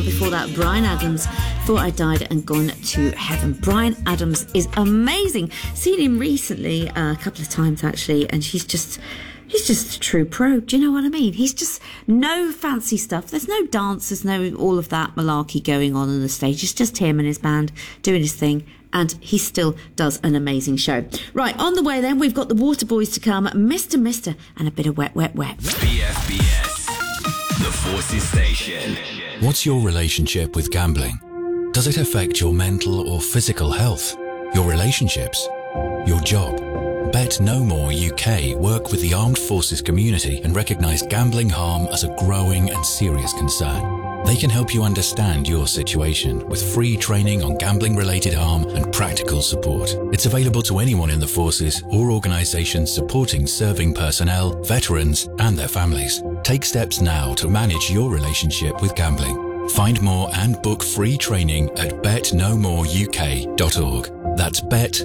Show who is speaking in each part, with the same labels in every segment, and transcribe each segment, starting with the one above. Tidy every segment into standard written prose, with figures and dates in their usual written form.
Speaker 1: Before that, Bryan Adams, Thought I Died and Gone to Heaven. Bryan Adams is amazing. Seen him recently, a couple of times actually, and he's just a true pro. Do you know what I mean? He's just no fancy stuff. There's no dance, there's no all of that malarkey going on the stage. It's just him and his band doing his thing. And he still does an amazing show. Right, on the way then, we've got the Waterboys to come, Mr. and a bit of Wet, Wet, Wet.
Speaker 2: BFBS, the Forces Station.
Speaker 3: What's your relationship with gambling? Does it affect your mental or physical health? Your relationships? Your job? Bet No More UK work with the armed forces community and recognise gambling harm as a growing and serious concern. They can help you understand your situation with free training on gambling-related harm and practical support. It's available to anyone in the forces or organisations supporting serving personnel, veterans and their families. Take steps now to manage your relationship with gambling. Find more and book free training at betnomoreuk.org. That's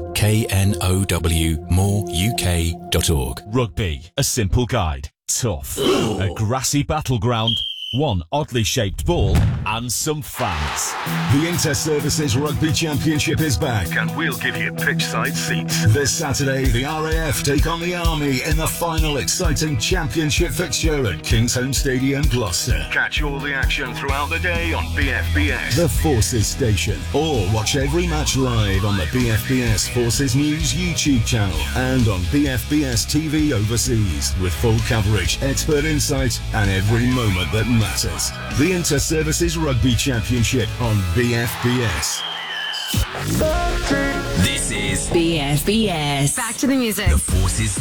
Speaker 3: betknow moreuk.org.
Speaker 4: Rugby, a simple guide. Tough. A grassy battleground. One oddly shaped ball and some fans.
Speaker 5: The Inter-Services Rugby Championship is back and we'll give you pitchside seats. This Saturday, the RAF take on the Army in the final exciting championship fixture at Kingsholm Stadium, Gloucester. Catch all the action throughout the day on BFBS, the Forces Station, or watch every match live on the BFBS Forces News YouTube channel and on BFBS TV overseas with full coverage, expert insight and every moment that matters. The Inter-Services Rugby Championship on BFBS.
Speaker 2: This is
Speaker 1: BFBS. Back to the music.
Speaker 2: the Forces